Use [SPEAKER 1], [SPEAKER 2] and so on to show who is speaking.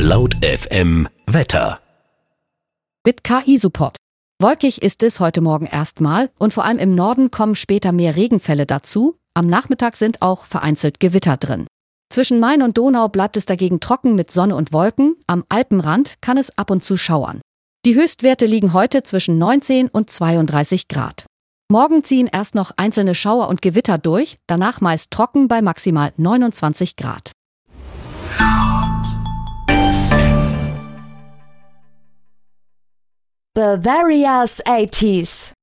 [SPEAKER 1] Laut FM Wetter.
[SPEAKER 2] Mit KI-Support. Wolkig ist es heute Morgen erstmal und vor allem im Norden kommen später mehr Regenfälle dazu. Am Nachmittag sind auch vereinzelt Gewitter drin. Zwischen Main und Donau bleibt es dagegen trocken mit Sonne und Wolken. Am Alpenrand kann es ab und zu schauern. Die Höchstwerte liegen heute zwischen 19 und 32 Grad. Morgen ziehen erst noch einzelne Schauer und Gewitter durch, danach meist trocken bei maximal 29 Grad.
[SPEAKER 3] Bavaria's 80s.